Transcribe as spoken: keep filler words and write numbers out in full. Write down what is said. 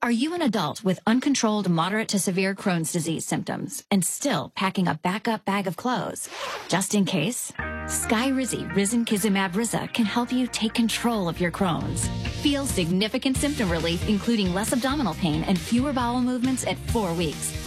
Are you an adult with uncontrolled moderate to severe Crohn's disease symptoms and still packing a backup bag of clothes? Just in case, Skyrizi Risankizumab Riza can help you take control of your Crohn's. Feel significant symptom relief, including less abdominal pain and fewer bowel movements at four weeks.